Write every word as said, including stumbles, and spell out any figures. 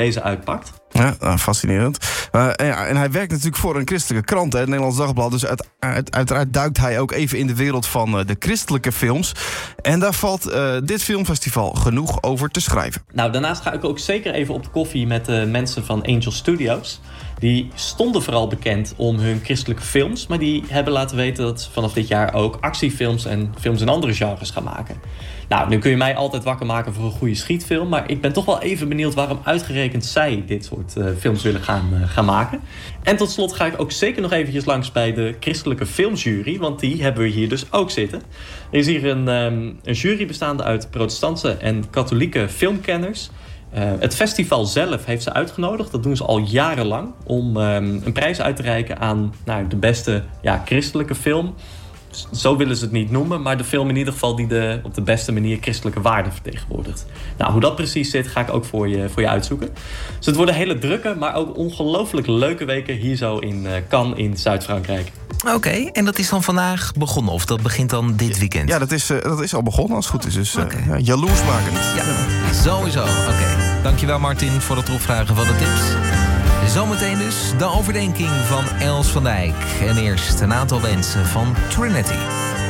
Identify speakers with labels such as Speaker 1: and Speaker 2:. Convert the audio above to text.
Speaker 1: deze uitpakt.
Speaker 2: Ja, nou, fascinerend. Uh, en, ja, en hij werkt natuurlijk voor een christelijke krant, hè, het Nederlands Dagblad. Dus uit, uit, uiteraard duikt hij ook even in de wereld van uh, de christelijke films. En daar valt uh, dit filmfestival genoeg over te schrijven.
Speaker 1: Nou, daarnaast ga ik ook zeker even op de koffie met de mensen van Angel Studios. Die stonden vooral bekend om hun christelijke films, maar die hebben laten weten dat ze vanaf dit jaar ook actiefilms en films in andere genres gaan maken. Nou, nu kun je mij altijd wakker maken voor een goede schietfilm, maar ik ben toch wel even benieuwd waarom uitgerekend zij dit soort uh, films willen gaan, uh, gaan maken. En tot slot ga ik ook zeker nog eventjes langs bij de christelijke filmjury, want die hebben we hier dus ook zitten. Er is hier een, um, een jury bestaande uit protestantse en katholieke filmkenners. Uh, het festival zelf heeft ze uitgenodigd. Dat doen ze al jarenlang. Om um, een prijs uit te reiken aan nou, de beste ja, christelijke film. Zo willen ze het niet noemen. Maar de film in ieder geval die de, op de beste manier christelijke waarden vertegenwoordigt. Nou, hoe dat precies zit ga ik ook voor je, voor je uitzoeken. Dus het worden hele drukke, maar ook ongelooflijk leuke weken hier zo in uh, Cannes in Zuid-Frankrijk.
Speaker 3: Oké, okay, en dat is dan vandaag begonnen? Of dat begint dan dit weekend?
Speaker 2: Ja, dat is, uh, dat is al begonnen als het goed is. Dus uh, okay. ja, jaloersmakend.
Speaker 3: Ja, sowieso. Oké. Okay. Dankjewel Martin voor het opvragen van de tips. Zometeen dus de overdenking van Els van Dijk. En eerst een aantal wensen van Trinity.